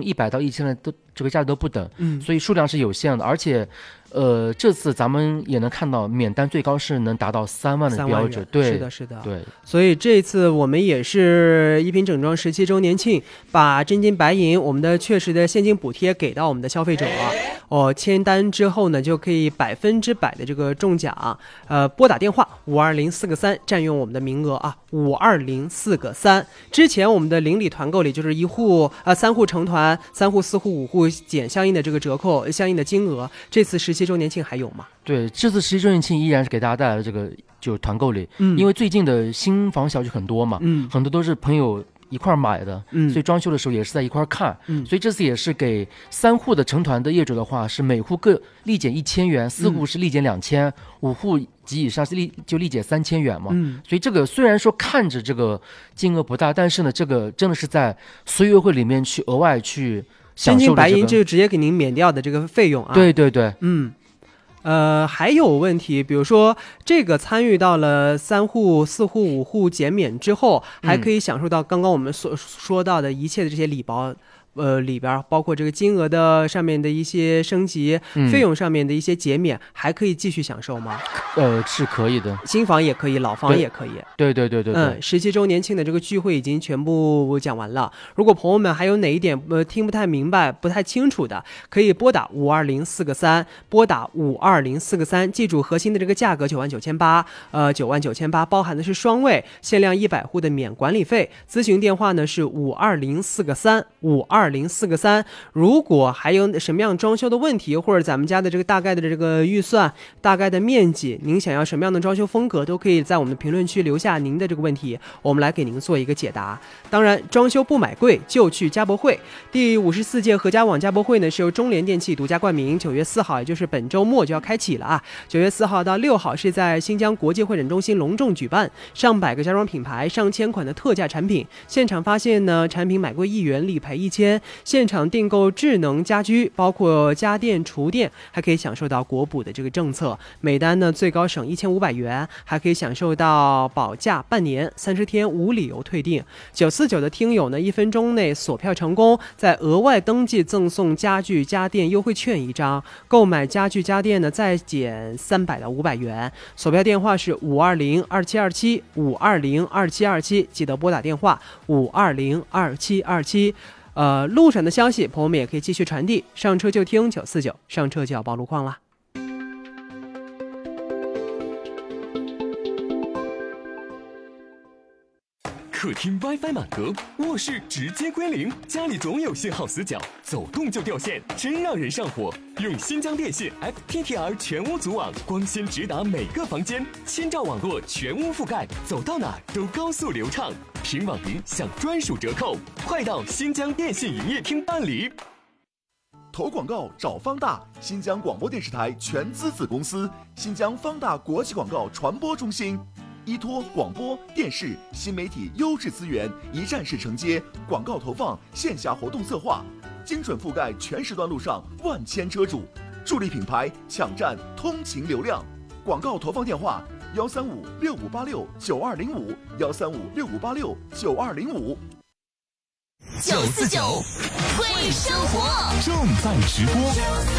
100到1000的都这个价格都不等，所以数量是有限的，而且这次咱们也能看到免单最高是能达到3万的标准，对， 是的， 对。 所以这次我们也是一品整装17周年庆，把真金白银我们的确实的现金补贴给到我们的消费者签单之后呢，就可以100%的这个中奖。拨打电话5204个3，占用我们的名额啊，52043。之前我们的邻里团购里就是3户成团，3户、4户、5户减相应的这个折扣，相应的金额。这次17周年庆还有吗？ 对，这次17周年庆依然是给大家带来的这个就是团购礼，因为最近的新房小区很多嘛，很多都是朋友一块买的，所以装修的时候也是在一块看，所以这次也是给3户的成团的业主的话，是每户各立减1000元，4户是立减2000，5户及以上是立减3000元嘛，所以这个虽然说看着这个金额不大，但是呢，这个真的是在随优惠里面去额外去享受的， 真金白银就直接给您免掉的这个费用啊， 对对对， 还有问题，比如说这个参与到了3户、4户、5户减免之后，还可以享受到刚刚我们所说到的一切的这些礼包。里边包括这个金额的上面的一些升级，费用上面的一些减免，还可以继续享受吗？ 是可以的， 新房也可以，老房也可以。 对对对对对。 17周年庆的这个聚会已经全部讲完了。如果朋友们还有哪一点听不太明白、不太清楚的，可以拨打5204个3，拨打5204个3。记住核心的这个价格99800，99800包含的是双位，限量100户的免管理费。咨询电话呢是5204个3，5204个3。如果还有什么样装修的问题，或者咱们家的这个大概的这个预算、大概的面积，您想要什么样的装修风格，都可以在我们的评论区留下您的这个问题，我们来给您做一个解答。当然，装修不买贵，就去家博会。第54届合家网家博会呢，是由中联电器独家冠名，9月4号，也就是本周末就要开启了啊。9月4号到6号是在新疆国际会展中心隆重举办，上百个家装品牌、上千款的特价产品，现场发现呢，产品买贵1元，理赔1000。现场订购智能家居，包括家电、厨电，还可以享受到国补的这个政策，每单呢最高省1500元，还可以享受到保价半年，30天无理由退订。949的听友呢，1分钟内锁票成功，再额外登记赠送家具家电优惠券1张，购买家具家电呢再减300到500元。锁票电话是5202727，5202727，记得拨打电话5202727。路上的消息，朋友们也可以继续传递。上车就听949，上车就要报路况啦。 客厅 WiFi 满格，卧室直接归零，家里总有信号死角，走动就掉线，真让人上火。用新疆电信 FTTR 全屋组网，光纤直达每个房间，1000兆网络全屋覆盖，走到哪都高速流畅。凭网银享专属折扣，快到新疆电信营业厅办理。 投广告找方大，新疆广播电视台全资子公司，新疆方大国际广告传播中心。依托广播电视新媒体优质资源，一站式承接广告投放、线下活动策划，精准覆盖全时段路上万千车主，助力品牌抢占通勤流量。广告投放电话13565869205，13565869205。 949会生活， 正在直播。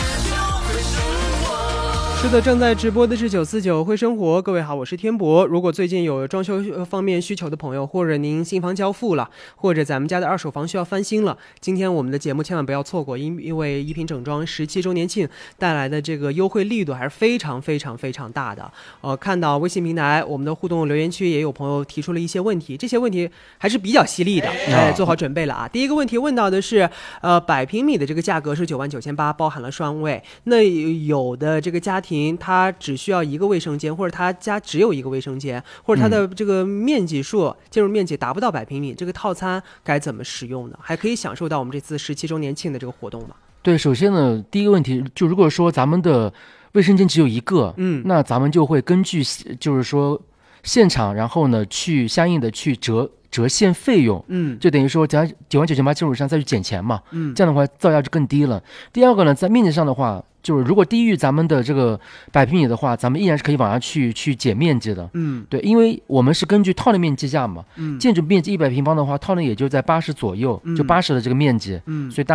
是的，正在直播的是949会生活。各位好，我是天博。如果最近有装修方面需求的朋友，或者您新房交付了，或者咱们家的二手房需要翻新了，今天我们的节目千万不要错过，因为一品整装17周年庆带来的这个优惠力度还是非常非常非常大的。看到微信平台我们的互动留言区也有朋友提出了一些问题，这些问题还是比较犀利的，做好准备了啊。第一个问题问到的是100平米的这个价格是99800，包含了双位，那有的这个家庭他只需要一个卫生间，或者他家只有一个卫生间，或者他的这个面积数建筑面积达不到100平米，这个套餐该怎么使用呢？还可以享受到我们这次17周年庆的这个活动吗？ 对，首先呢，第一个问题就如果说咱们的卫生间只有一个，那咱们就会根据就是说现场，然后呢去相应的去折现费用，就等于说咱99800基础上再去减钱嘛，这样的话造价就更低了。第二个呢，在面积上的话，就是如果低于咱们的这个100平米的话，咱们依然是可以往上去减面积的，对，因为我们是根据套内面积价嘛，建筑面积100平方的话，套内也就在80左右，就80的这个面积，所以大